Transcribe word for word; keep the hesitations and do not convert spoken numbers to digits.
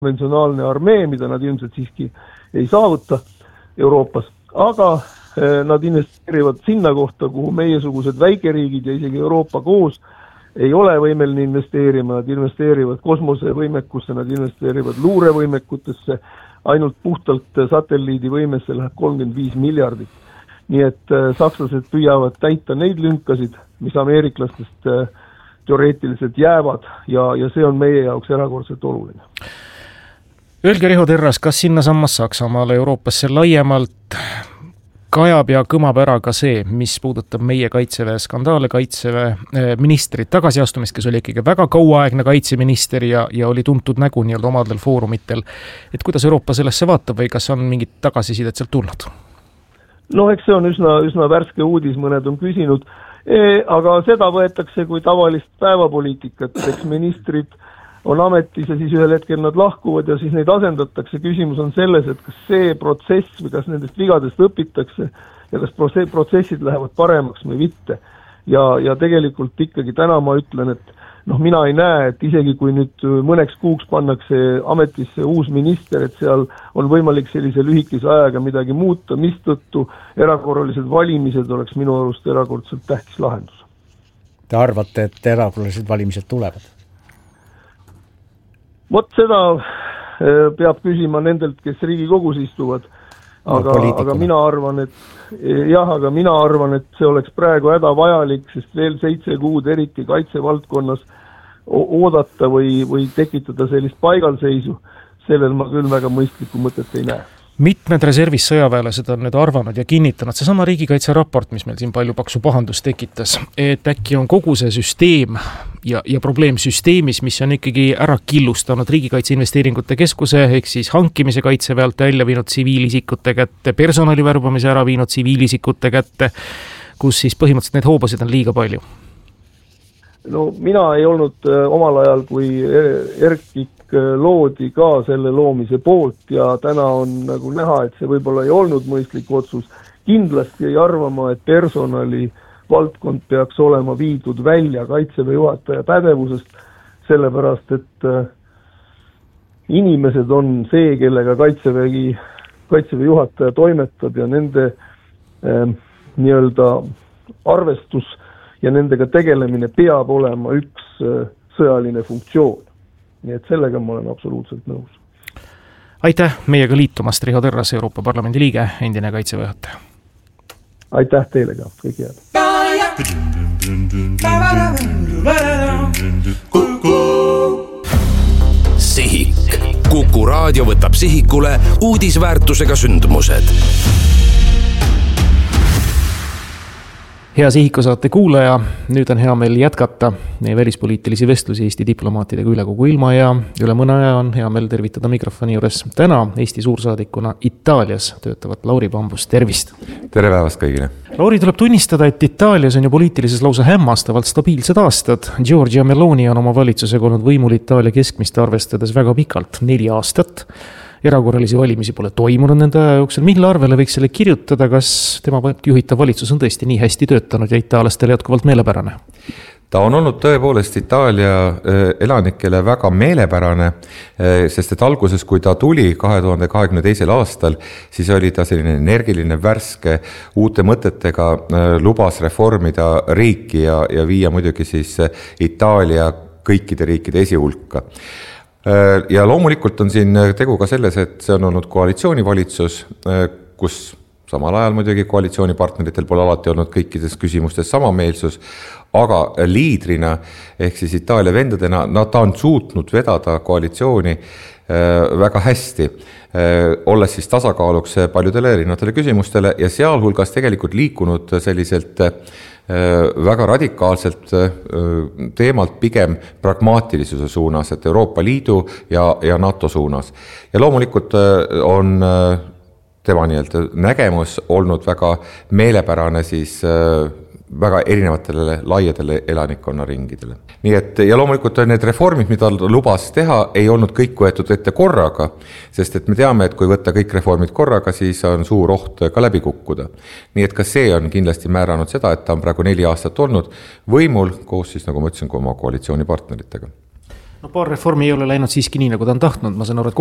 konventsionaalne armee, mida nad ilmselt siiski ei saavuta Euroopas, aga nad investeerivad sinna kohta, kuhu meiesugused väikeriigid ja isegi Euroopa koos ei ole võimeline investeerima, nad investeerivad kosmosevõimekusse, nad investeerivad luurevõimekutesse, ainult puhtalt satelliidivõimesse läheb kolmkümmend viis miljardit. Nii et sakslased püüavad täita neid lünkasid, mis ameeriklastest teoreetiliselt jäävad ja, ja see on meie jaoks erakordselt oluline. Öelge, Riho Terras, kas sinna sammas Saksamaale Euroopasse laiemalt kajab ja kõmab ära ka see, mis puudutab meie kaitseväe skandaale, kaitseväe ministrit tagasiastumist, kes oli ikkagi väga kauaaegne kaitseminister ja, ja oli tuntud nägu nii-öelda omadel foorumitel. Et kuidas Euroopa sellesse vaatab või kas on mingit tagasisidet sealt tulnud? No eks see on üsna, üsna värske uudis, mõned on küsinud, e, aga seda võetakse kui tavalist päevapoliitikat, eks ministrid on ametis ja siis ühel hetkel nad lahkuvad ja siis neid asendatakse. Küsimus on selles, et kas see protsess või kas nendest vigadest õpitakse ja kas protsessid lähevad paremaks või mitte. Ja, ja tegelikult ikkagi täna ma ütlen, et noh, mina ei näe, et isegi kui nüüd mõneks kuuks pannakse ametisse uus minister, et seal on võimalik sellise lühikese ajaga midagi muuta, mistõttu erakorralised valimised oleks minu arust erakordselt tähtis lahendus. Te arvate, et erakorralised valimised tulevad? Vot seda peab küsima nendelt, kes Riigikogus istuvad, aga, no, aga mina arvan, et jah, aga mina arvan, et see oleks praegu hädavajalik, sest veel seitse kuud eriti kaitsevaldkonnas oodata või, või tekitada sellist paigalseisu, sellel ma küll väga mõistlikku mõtet ei näe. Mitmed reservis sõjaväelased on nüüd arvanud ja kinnitanud seesama riigikaitse raport, mis meil siin palju paksu pahandust tekitas, et äkki on kogu see süsteem ja, ja probleem süsteemis, mis on ikkagi ära killustanud riigikaitse investeeringute keskuse, ehk siis hankimise kaitseväelt välja viinud tsiviilisikute kätte, personali värbamise ära viinud tsiviilisikute kätte, kus siis põhimõtteliselt need hoobasid on liiga palju. No mina ei olnud äh, omal ajal, kui Erkik loodi ka selle loomise poolt ja täna on nagu näha, et see võib-olla ei olnud mõistlik otsus. Kindlasti ei arvama, et personali valdkond peaks olema viidud välja kaitseväe juhataja pädevusest, sellepärast et äh, inimesed on see, kellega kaitsevägi, kaitseväe juhataja toimetab ja nende äh, nii-öelda arvestus ja nendega tegelemine peab olema üks sõjaline funktsioon. Nii et sellega ma olen absoluutselt nõus. Aitäh meiega liitumast, Riho Terras, Euroopa Parlamendi liige, endine kaitseväe juhataja. Aitäh teile ka, kõik head. Sihik. Kuku raadio võtab sihikule uudisväärtusega sündmused. Hea Sihiku saate kuulaja, nüüd on hea meil jätkata meie välispoliitilisi vestlusi Eesti diplomaatidega üle kogu ilma ja üle mõne aja on hea meil tervitada mikrofoni juures täna Eesti suursaadikuna Itaalias töötavat Lauri Pambust. Tervist! Tere päevast kõigile! Lauri, tuleb tunnistada, et Itaalias on ju poliitilises lausa hämmastavalt stabiilsed aastad. Giorgia Meloni on oma valitsusega olnud võimul Itaalia keskmist arvestades väga pikalt, neli aastat. Erakorralisi valimisi pole toimunud nende aja jooksul. Mille arvele võiks selle kirjutada, kas tema juhitav valitsus on tõesti nii hästi töötanud ja itaallastele jätkuvalt meelepärane? Ta on olnud tõepoolest Itaalia elanikele väga meelepärane, sest et alguses, kui ta tuli kahe tuhande kahekümne teisel aastal, siis oli ta selline energiline, värske, uute mõtetega lubas reformida riiki ja, ja viia muidugi siis Itaalia kõikide riikide esihulka. Ja loomulikult on siin tegu ka selles, et see on olnud koalitsioonivalitsus, kus samal ajal muidugi koalitsioonipartneritel pole alati olnud kõikides küsimustes samameelsus, aga liidrina ehk siis Itaalia vendadena no, ta on suutnud vedada koalitsiooni väga hästi, olles siis tasakaaluks paljudele erinevatele küsimustele ja sealhulgas tegelikult liikunud selliselt väga radikaalselt teemalt pigem pragmaatilisuse suunas, et Euroopa Liidu ja, ja NATO suunas. Ja loomulikult on tema nii-öelda nägemus olnud väga meelepärane siis väga erinevatele laiadele elanikkonnaringidele. Nii et, ja loomulikult need reformid, mida lubas teha, ei olnud kõik võetud ette korraga, sest et me teame, et kui võtta kõik reformid korraga, siis on suur oht ka läbi kukkuda. Nii et ka see on kindlasti määranud seda, et ta on praegu neli aastat olnud võimul koos siis, nagu ma ütlesin, oma koalitsioonipartneritega. no paar reformi ei ole läinud siiski nii, nagu ta on tahtnud, ma saan aru, et